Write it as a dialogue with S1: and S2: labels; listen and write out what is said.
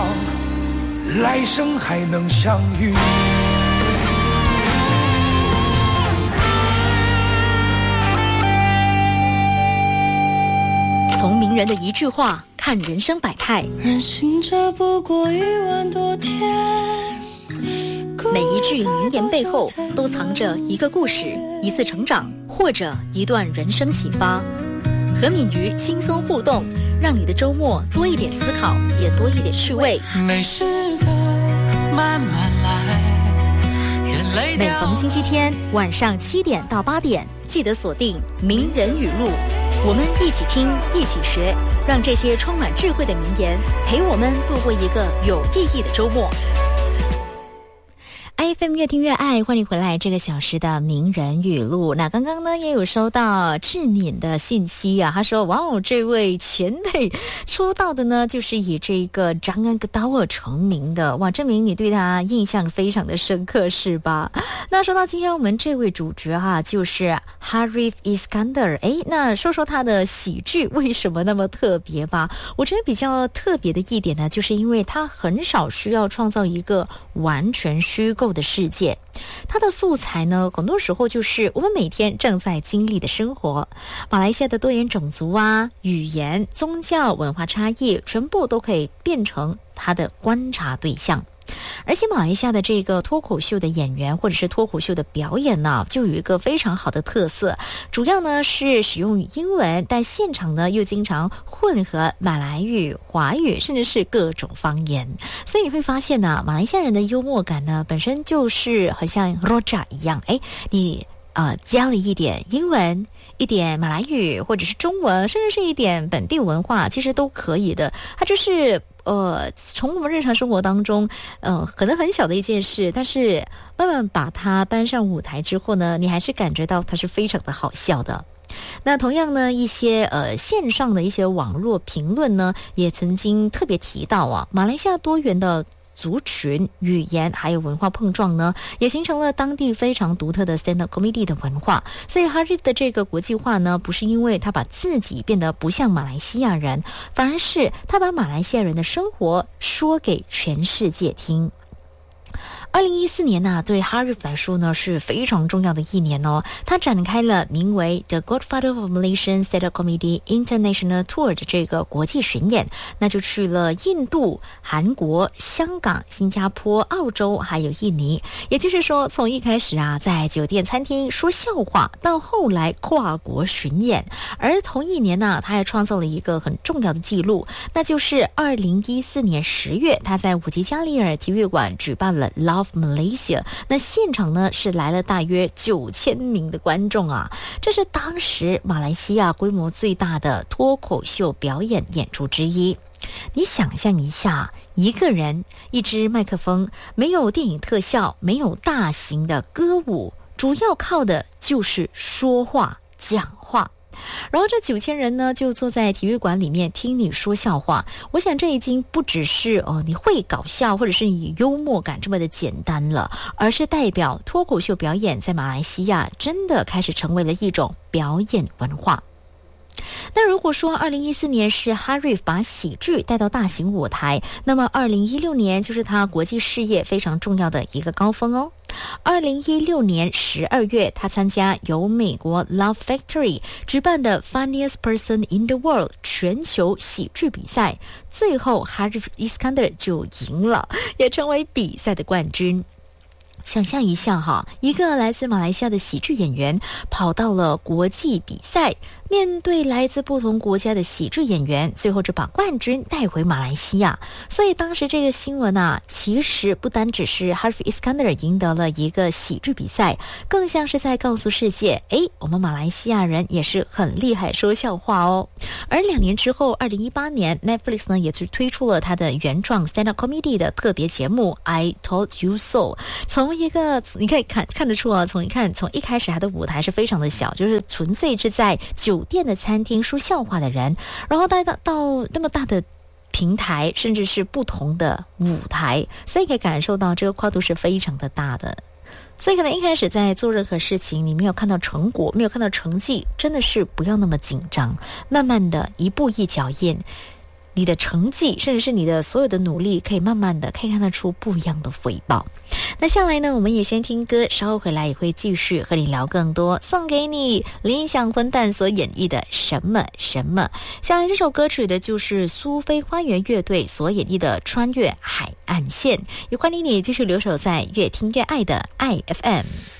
S1: 望来生还能相遇。
S2: 从名人的一句话看人生百态，
S3: 人行者不过1万多天，
S2: 每一句名言背后都藏着一个故事，一次成长，或者一段人生启发。和敏瑜轻松互动，让你的周末多一点思考，也多一点趣味。
S3: 没事的，慢慢来，眼泪
S2: 每逢星期天晚上7点到8点，记得锁定名人语录，我们一起听，一起学，让这些充满智慧的名言陪我们度过一个有意义的周末。FM 越听越爱，欢迎回来这个小时的名人语录。那刚刚呢也有收到志敏的信息啊，他说哇哦，这位前辈出道的呢就是以这个张安格达尔成名的，哇，证明你对他印象非常的深刻是吧？那说到今天我们这位主角哈，就是 Harith Iskander。那说说他的喜剧为什么那么特别吧？我觉得比较特别的一点呢，就是因为他很少需要创造一个完全虚构的世界，它的素材呢，很多时候就是我们每天正在经历的生活。马来西亚的多元种族啊、语言、宗教、文化差异，全部都可以变成他的观察对象。而且马来西亚的这个脱口秀的演员或者是脱口秀的表演呢，就有一个非常好的特色，主要呢是使用英文，但现场呢又经常混合马来语、华语，甚至是各种方言。所以你会发现呢，马来西亚人的幽默感呢，本身就是很像 Roja 一样，你加了一点英文，一点马来语，或者是中文，甚至是一点本地文化，其实都可以的。它就是从我们日常生活当中可能很小的一件事，但是慢慢把它搬上舞台之后呢，你还是感觉到它是非常的好笑的。那同样呢，一些线上的一些网络评论呢，也曾经特别提到啊，马来西亚多元的族群、语言还有文化碰撞呢，也形成了当地非常独特的 stand-up comedy 的文化。所以 Harith 的这个国际化呢，不是因为他把自己变得不像马来西亚人，反而是他把马来西亚人的生活说给全世界听。2014年呢，对 Harith 来说呢是非常重要的一年哦。他展开了名为 The Godfather of Malaysian Stand-up Comedy International Tour 的这个国际巡演，那就去了印度、韩国、香港、新加坡、澳洲还有印尼。也就是说，从一开始啊，在酒店餐厅说笑话，到后来跨国巡演。而同一年呢，他还创造了一个很重要的记录，那就是2014年10月，他在五吉加里尔体育馆举办了 Love Malaysia， 那现场呢是来了大约9000名的观众啊，这是当时马来西亚规模最大的脱口秀表演演出之一。你想象一下，一个人，一支麦克风，没有电影特效，没有大型的歌舞，主要靠的就是说话、讲话。然后这9000人呢，就坐在体育馆里面听你说笑话。我想这已经不只是你会搞笑或者是你幽默感这么的简单了，而是代表脱口秀表演在马来西亚真的开始成为了一种表演文化。那如果说2014年是 Harith 把喜剧带到大型舞台，那么2016年就是他国际事业非常重要的一个高峰哦。2016年12月，他参加由美国 Love Factory 举办的 Funniest Person in the World 全球喜剧比赛，最后 Harith Iskander 就赢了，也成为比赛的冠军。想象一下哈，一个来自马来西亚的喜剧演员跑到了国际比赛，面对来自不同国家的喜剧演员，最后就把冠军带回马来西亚。所以当时这个新闻啊，其实不单只是 Harith Iskander 赢得了一个喜剧比赛，更像是在告诉世界，我们马来西亚人也是很厉害说笑话哦。而2年之后，2018年 Netflix 呢也就推出了它的原创 stand-up comedy 的特别节目 I Told You So。从一个你可以看得出啊，从一开始他的舞台是非常的小，就是纯粹是在酒店的餐厅说笑话的人，然后带到那么大的平台，甚至是不同的舞台，所以可以感受到这个跨度是非常的大的。所以可能一开始在做任何事情，你没有看到成果，没有看到成绩，真的是不要那么紧张，慢慢的一步一脚印， 你的成绩，甚至是你的所有的努力，可以慢慢的可以看得出不一样的回报。那下来呢，我们也先听歌，稍后回来也会继续和你聊更多。送给你林响混蛋所演绎的什么什么。下来这首歌曲的就是苏菲花园乐队所演绎的《穿越海岸线》，也欢迎你继续留守在越听越爱的爱 FM。